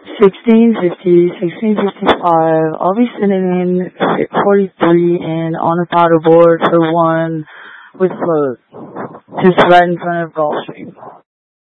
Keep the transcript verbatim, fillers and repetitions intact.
sixteen fifty, sixteen fifty-five. I'll be sitting in forty-three and on a paddleboard for one with float. Just right in front of Gulfstream.